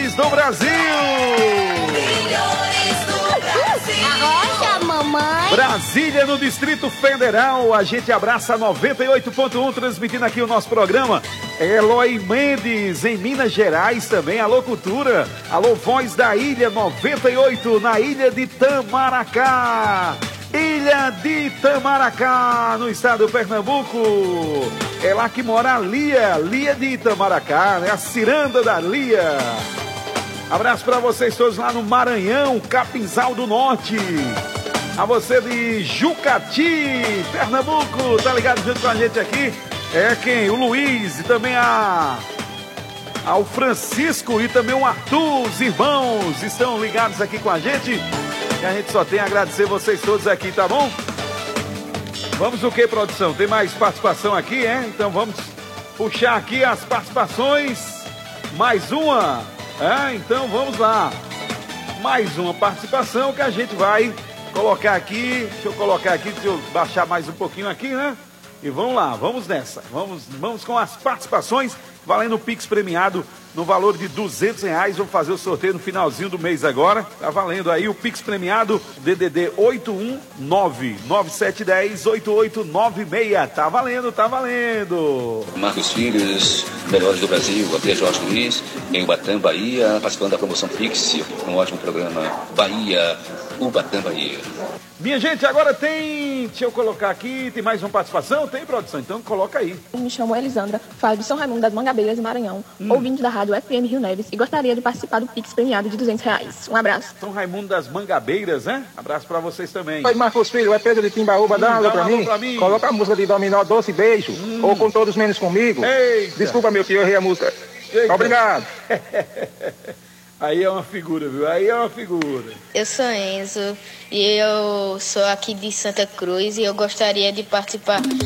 melhores do Brasil. Arrocha, mamãe. Brasília, no Distrito Federal. A gente abraça 98.1, transmitindo aqui o nosso programa. Eloy Mendes, em Minas Gerais também. Alô, Cultura. Alô, Voz da Ilha 98, na Ilha de Itamaracá. Ilha de Itamaracá, no estado do Pernambuco. É lá que mora a Lia de Itamaracá, né? A ciranda da Lia. Abraço para vocês todos lá no Maranhão, Capinzal do Norte. A você de Jucati, Pernambuco, tá ligado junto com a gente aqui? É quem? O Luiz e também ao Francisco e também o Arthur, os irmãos estão ligados aqui com a gente. E a gente só tem a agradecer vocês todos aqui, tá bom? Vamos o que, produção? Tem mais participação aqui, é? Então vamos puxar aqui as participações. Mais uma. Então vamos lá. Mais uma participação que a gente vai colocar aqui. Deixa eu colocar aqui, deixa eu baixar mais um pouquinho aqui, né? E vamos lá, vamos nessa. Vamos com as participações, valendo o Pix premiado no valor de R$200. Vamos fazer o sorteio no finalzinho do mês agora. Tá valendo aí o Pix premiado, DDD 81997108896. Tá valendo, tá valendo. Marcos Filhos, melhores do Brasil, aqui é Jorge Luiz, em Ubatã, Bahia, participando da promoção Pix, um ótimo programa, Bahia, Ubatã, Bahia. Minha gente, agora tem, deixa eu colocar aqui, tem mais uma participação? Tem, produção? Então coloca aí. Me chamo Elisandra, falo de São Raimundo das Mangabeiras, Maranhão, ouvinte da rádio FM Rio Neves e gostaria de participar do Pix premiado de R$200. Um abraço. São Raimundo das Mangabeiras, né? Abraço pra vocês também. Oi, Marcos Filho, é Pedro de Timbaúba, dá uma alô pra mim. Coloca a música de Dominó, Doce Beijo, ou Com Todos Menos Comigo. Eita. Desculpa, meu filho, eu errei a música. Eita. Obrigado. Aí é uma figura, viu? Aí é uma figura. Eu sou Enzo e eu sou aqui de Santa Cruz e eu gostaria de participar